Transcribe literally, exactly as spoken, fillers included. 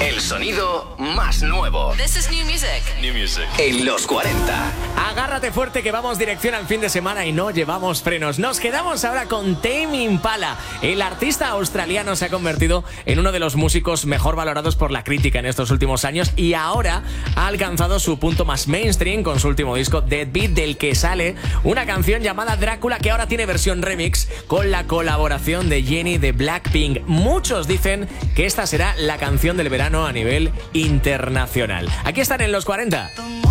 El sonido más nuevo. This is new music. New music. En los cuarenta. Agárrate fuerte que vamos dirección al fin de semana y no llevamos frenos. Nos quedamos ahora con Tame Impala. El artista australiano se ha convertido en uno de los músicos mejor valorados por la crítica en estos últimos años y ahora ha alcanzado su punto más mainstream con su último disco Deadbeat, del que sale una canción llamada Drácula que ahora tiene versión remix con la colaboración de Jennie de Blackpink. Muchos dicen que esta será la canción del verano a nivel internacional. Aquí están en los cuarenta.